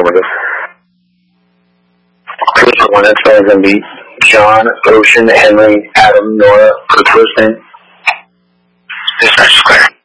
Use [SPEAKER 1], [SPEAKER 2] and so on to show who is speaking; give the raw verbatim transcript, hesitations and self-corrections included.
[SPEAKER 1] Affirmative. First one, that's going to be John, Ocean, Henry, Adam, Nora for the first name.
[SPEAKER 2] Dispatch square.